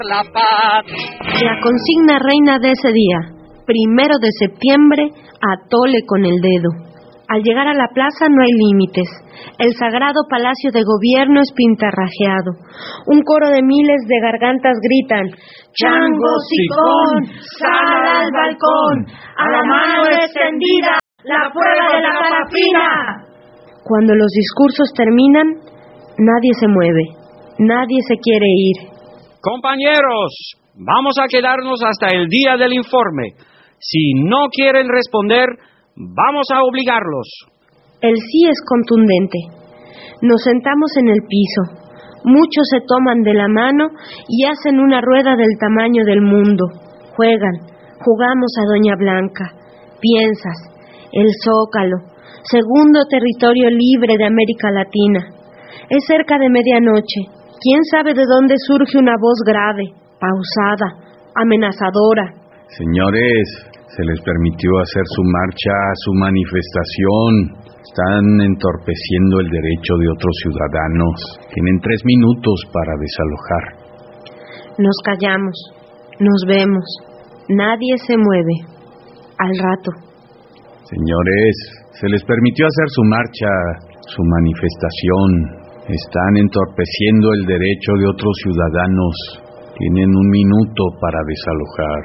La paz. La consigna reina de ese día, 1 de septiembre, atole con el dedo. Al llegar a la plaza no hay límites. El sagrado palacio de gobierno es pintarrajeado. Un coro de miles de gargantas gritan: ¡Chango Sicón, sal al balcón! ¡A la mano extendida, la prueba de la parafina! Cuando los discursos terminan, nadie se mueve, nadie se quiere ir. Compañeros, vamos a quedarnos hasta el día del informe. Si no quieren responder, vamos a obligarlos. El sí es contundente. Nos sentamos en el piso. Muchos se toman de la mano y hacen una rueda del tamaño del mundo. Jugamos a Doña Blanca. Piensas, el Zócalo, segundo territorio libre de América Latina. Es cerca de medianoche. ¿Quién sabe de dónde surge una voz grave, pausada, amenazadora? Señores, se les permitió hacer su marcha, su manifestación. Están entorpeciendo el derecho de otros ciudadanos. Tienen 3 minutos para desalojar. Nos callamos, nos vemos. Nadie se mueve. Al rato. Señores, se les permitió hacer su marcha, su manifestación. Están entorpeciendo el derecho de otros ciudadanos. Tienen 1 minuto para desalojar.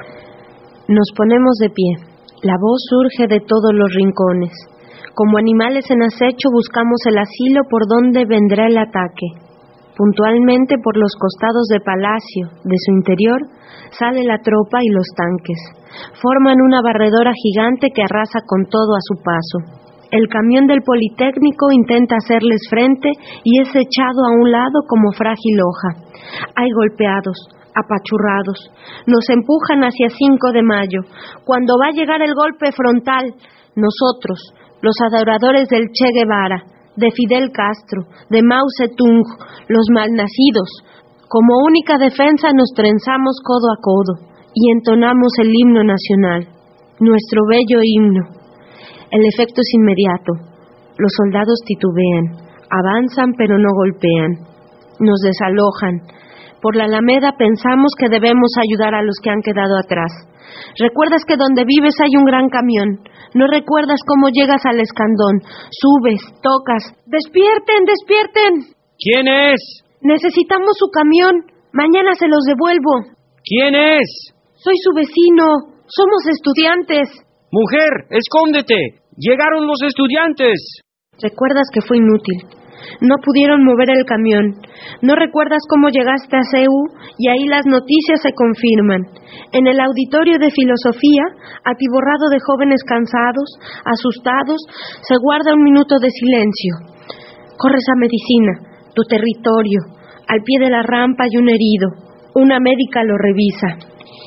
Nos ponemos de pie. La voz surge de todos los rincones. Como animales en acecho buscamos el asilo por donde vendrá el ataque. Puntualmente por los costados de Palacio, de su interior, sale la tropa y los tanques. Forman una barredora gigante que arrasa con todo a su paso. El camión del Politécnico intenta hacerles frente y es echado a un lado como frágil hoja. Hay golpeados, apachurrados. Nos empujan hacia 5 de mayo. Cuando va a llegar el golpe frontal, nosotros, los adoradores del Che Guevara, de Fidel Castro, de Mao Zedong, los malnacidos, como única defensa nos trenzamos codo a codo y entonamos el himno nacional, nuestro bello himno. El efecto es inmediato. Los soldados titubean, avanzan pero no golpean. Nos desalojan. Por la Alameda pensamos que debemos ayudar a los que han quedado atrás. ¿Recuerdas que donde vives hay un gran camión? ¿No recuerdas cómo llegas al Escandón? Subes, tocas. ¡Despierten, despierten! ¿Quién es? Necesitamos su camión. Mañana se los devuelvo. ¿Quién es? Soy su vecino. Somos estudiantes. Mujer, escóndete. Llegaron los estudiantes. ¿Recuerdas que fue inútil? No pudieron mover el camión. ¿No recuerdas cómo llegaste a CEU? Y ahí las noticias se confirman. En el auditorio de filosofía, atiborrado de jóvenes cansados, asustados, se guarda 1 minuto de silencio. Corres a medicina, tu territorio. Al pie de la rampa hay un herido. Una médica lo revisa.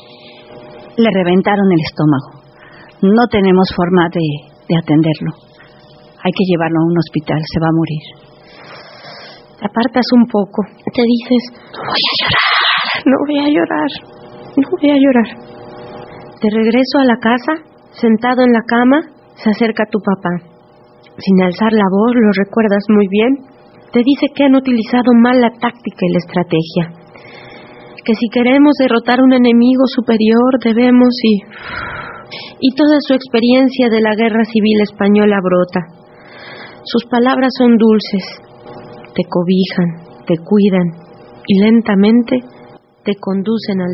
Le reventaron el estómago. No tenemos forma de atenderlo. Hay que llevarlo a un hospital, se va a morir. Te apartas un poco. Te dices: no voy a llorar. De regreso a la casa, sentado en la cama, se acerca tu papá. Sin alzar la voz, lo recuerdas muy bien. Te dice que han utilizado mal la táctica y la estrategia. Que si queremos derrotar a un enemigo superior, debemos Y toda su experiencia de la guerra civil española brota. Sus palabras son dulces, te cobijan, te cuidan y lentamente te conducen al